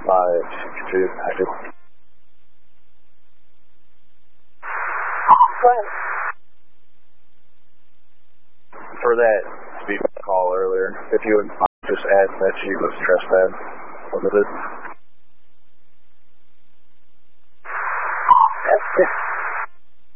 562 active. Go ahead. For that speed call earlier, if you would just add that she was trespass limited.